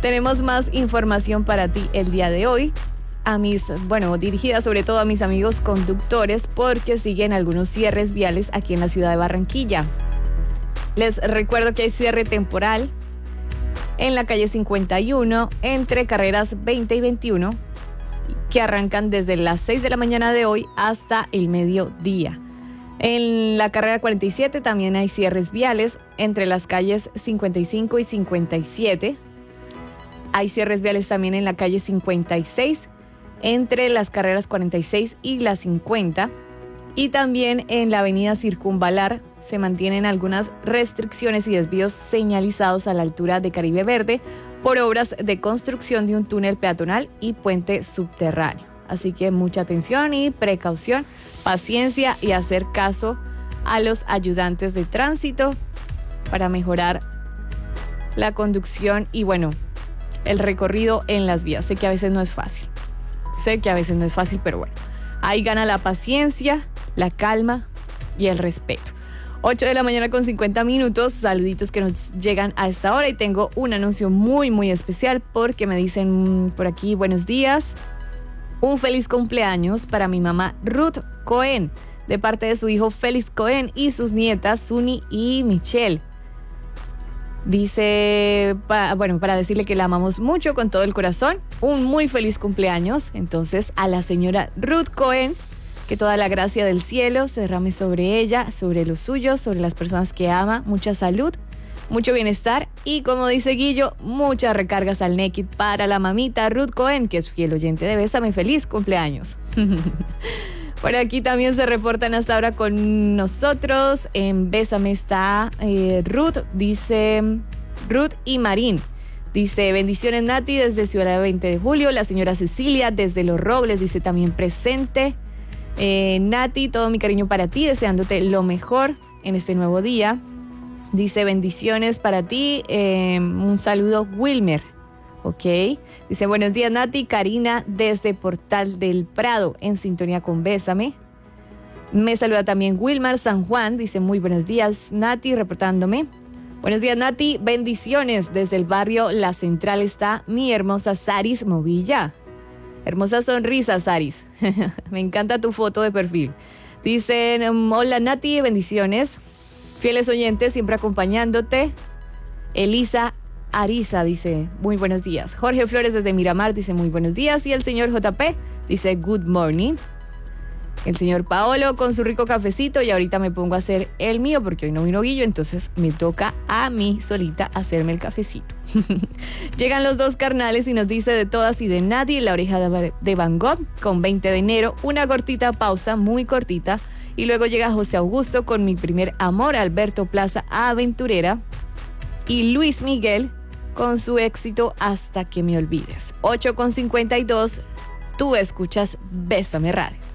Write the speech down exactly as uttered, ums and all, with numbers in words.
Tenemos más información para ti el día de hoy. A mis, bueno, dirigida sobre todo a mis amigos conductores, porque siguen algunos cierres viales aquí en la ciudad de Barranquilla. Les recuerdo que hay cierre temporal en la calle cincuenta y uno entre carreras veinte y veintiuno, que arrancan desde las seis de la mañana de hoy hasta el mediodía. En la carrera cuarenta y siete también hay cierres viales entre las calles cincuenta y cinco y cincuenta y siete. Hay cierres viales también en la calle cincuenta y seis entre las carreras cuarenta y seis y las cincuenta. Y también en la avenida Circunvalar se mantienen algunas restricciones y desvíos señalizados a la altura de Caribe Verde por obras de construcción de un túnel peatonal y puente subterráneo. Así que mucha atención y precaución, paciencia y hacer caso a los ayudantes de tránsito para mejorar la conducción y, bueno, el recorrido en las vías. Sé que a veces no es fácil. Sé que a veces no es fácil, pero bueno, ahí gana la paciencia, la calma y el respeto. ocho de la mañana con cincuenta minutos, saluditos que nos llegan a esta hora y tengo un anuncio muy muy especial porque me dicen por aquí, buenos días, un feliz cumpleaños para mi mamá Ruth Cohen, de parte de su hijo Félix Cohen y sus nietas Suni y Michelle. Dice, pa, bueno, para decirle que la amamos mucho con todo el corazón, un muy feliz cumpleaños. Entonces, a la señora Ruth Cohen, que toda la gracia del cielo se derrame sobre ella, sobre los suyos, sobre las personas que ama, mucha salud, mucho bienestar y, como dice Guillo, muchas recargas al Naked para la mamita Ruth Cohen, que es fiel oyente de Bésame. Feliz cumpleaños. Por aquí también se reportan hasta ahora con nosotros. En Bésame está eh, Ruth, dice Ruth y Marín. Dice, bendiciones Nati desde Ciudad veinte de Julio. La señora Cecilia desde Los Robles dice también presente. Eh, Nati, todo mi cariño para ti, deseándote lo mejor en este nuevo día. Dice, bendiciones para ti. Eh, un saludo, Wilmer. Ok. Dice, buenos días Nati, Karina desde Portal del Prado, en sintonía con Bésame. Me saluda también Wilmar San Juan, dice, muy buenos días Nati, reportándome. Buenos días Nati, bendiciones desde el barrio La Central está mi hermosa Saris Movilla. Hermosa sonrisa, Saris. Me encanta tu foto de perfil. Dicen, um, hola Nati, bendiciones. Fieles oyentes, siempre acompañándote. Elisa Arisa dice, muy buenos días. Jorge Flores desde Miramar dice, muy buenos días. Y el señor J P dice, good morning. El señor Paolo con su rico cafecito y ahorita me pongo a hacer el mío porque hoy no vino Guillo, entonces me toca a mí solita hacerme el cafecito. Llegan los dos carnales y nos dice de todas y de nadie, La Oreja de Van Gogh con veinte de enero, una cortita pausa, muy cortita, y luego llega José Augusto con Mi Primer Amor, Alberto Plaza Aventurera y Luis Miguel con su éxito Hasta que me olvides. ocho con cincuenta y dos, tú escuchas Bésame Radio.